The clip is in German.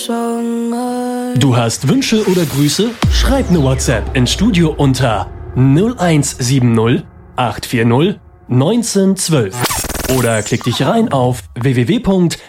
Du hast Wünsche oder Grüße? Schreib ne WhatsApp ins Studio unter 0170 840 1912 oder klick dich rein auf www